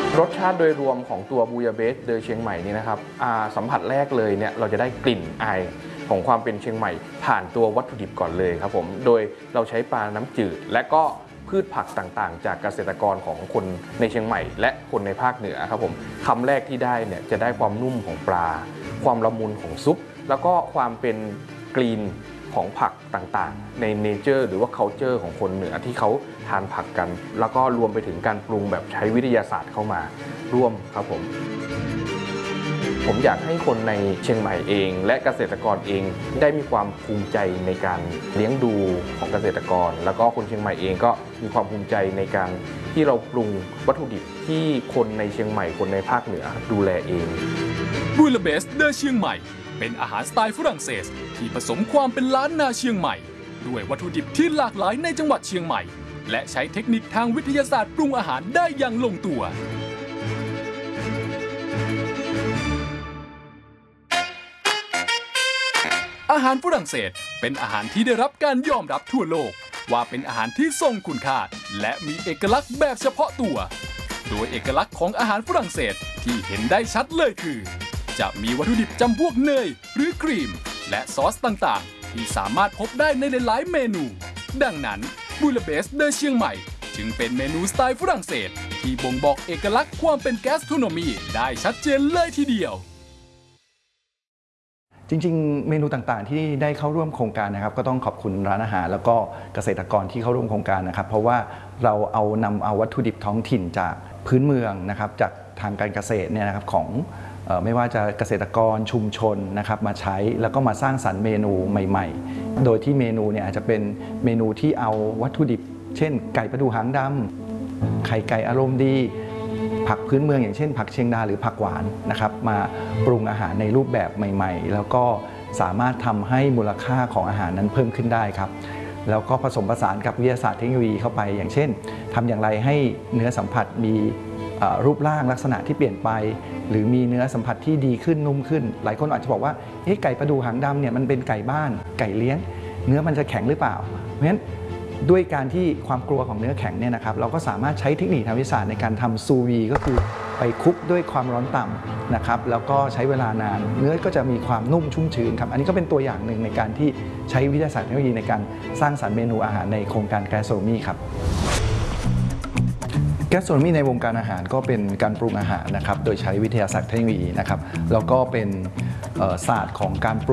รสชาติโดยรวมของตัวบูยาเบสเดอเชียงใหม่นี่นะครับสัมผัสแรกเลยเนี่ยเราจะได้กลิ่นอายของความเป็นเชียงใหม่ผ่านตัววัตถุดิบก่อนเลยครับผมโดยเราใช้ปลาน้ำจืดและก็พืชผักต่างๆจากเกษตรกรของคนในเชียงใหม่และคนในภาคเหนือครับผมคำแรกที่ได้เนี่ยจะได้ความนุ่มของปลาความละมุนของซุปแล้วก็ความเป็นกรีนของผักต่างๆในเนเจอร์หรือว่า culture ของคนเหนือที่เขาทานผักกันแล้วก็รวมไปถึงการปรุงแบบใช้วิทยาศาสตร์เข้ามาร่วมครับผมอยากให้คนในเชียงใหม่เองและเกษตรกรเองได้มีความภูมิใจในการเลี้ยงดูของเกษตรกรแล้วก็คนเชียงใหม่เองก็มีความภูมิใจในการที่เราปรุงวัตถุดิบที่คนในเชียงใหม่คนในภาคเหนือดูแลเองบูยาเบสเดอเชียงใหม่เป็นอาหารสไตล์ฝรั่งเศสที่ผสมความเป็นล้านนาเชียงใหม่ด้วยวัตถุดิบที่หลากหลายในจังหวัดเชียงใหม่และใช้เทคนิคทางวิทยาศาสตร์ปรุงอาหารได้อย่างลงตัวอาหารฝรั่งเศสเป็นอาหารที่ได้รับการยอมรับทั่วโลกว่าเป็นอาหารที่ทรงคุณค่าและมีเอกลักษณ์แบบเฉพาะตัวโดยเอกลักษณ์ของอาหารฝรั่งเศสที่เห็นได้ชัดเลยคือจะมีวัตถุดิบจำพวกเนยหรือครีมและซอสต่างๆที่สามารถพบได้ในหลายๆเมนูดังนั้นบูยาเบสเดอเชียงใหม่จึงเป็นเมนูสไตล์ฝรั่งเศสที่บ่งบอกเอกลักษณ์ความเป็นแกสโทรโนมีได้ชัดเจนเลยทีเดียวจริงๆเมนูต่างๆที่ได้เข้าร่วมโครงการนะครับก็ต้องขอบคุณร้านอาหารแล้วก็เกษตรกรที่เข้าร่วมโครงการนะครับเพราะว่าเรานำเอาวัตถุดิบท้องถิ่นจากพื้นเมืองนะครับจากทางการเกษตรเนี่ยนะครับของไม่ว่าจะเกษตรกรชุมชนนะครับมาใช้แล้วก็มาสร้างสรรค์เมนูใหม่ๆโดยที่เมนูเนี่ยอาจจะเป็นเมนูที่เอาวัตถุดิบเช่นไก่ประดูหางดำไข่ไก่อารมณ์ดีผักพื้นเมืองอย่างเช่นผักเชียงดาหรือผักหวานนะครับมาปรุงอาหารในรูปแบบใหม่ๆแล้วก็สามารถทำให้มูลค่าของอาหารนั้นเพิ่มขึ้นได้ครับแล้วก็ผสมผสานกับวิทยาศาสตร์เทคโนโลยีเข้าไปอย่างเช่นทำอย่างไรให้เนื้อสัมผัสมีรูปร่างลักษณะที่เปลี่ยนไปหรือมีเนื้อสัมผัสที่ดีขึ้นนุ่มขึ้นหลายคนอาจจะบอกว่าไก่ประดูหางดำเนี่ยมันเป็นไก่บ้านไก่เลี้ยงเนื้อมันจะแข็งหรือเปล่าเพราะฉะนั้นด้วยการที่ความกลัวของเนื้อแข็งเนี่ยนะครับเราก็สามารถใช้เทคนิคทางวิทยาศาสตร์ในการทำซูวีก็คือไปคลุกด้วยความร้อนต่ำนะครับแล้วก็ใช้เวลานานเนื้อก็จะมีความนุ่มชุ่มชื้นครับอันนี้ก็เป็นตัวอย่างหนึ่งในการที่ใช้วิทยาศาสตร์เทคโนโลยีในการสร้างสรรค์เมนูอาหารในโครงการแกสโทรโนมีครับแกสโทรโนมีในวงการอาหารก็เป็นการปรุงอาหารนะครับโดยใช้วิทยาศาสตร์เทคโนโลยีนะครับแล้วก็เป็นศาสตร์ของการ